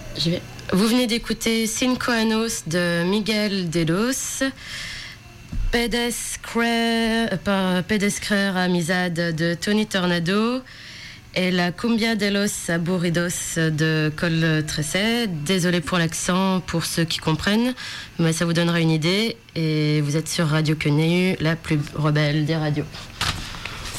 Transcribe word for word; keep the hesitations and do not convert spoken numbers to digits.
J'y vais. Vous venez d'écouter Cinco Anos de Miguel de Los, Pedescrer, euh, Pedescrer Amizad de Tony Tornado et la Cumbia de los Aburridos de Col Tresset. Désolé pour l'accent, pour ceux qui comprennent, mais ça vous donnera une idée. Et vous êtes sur Radio Quenu, la plus rebelle des radios.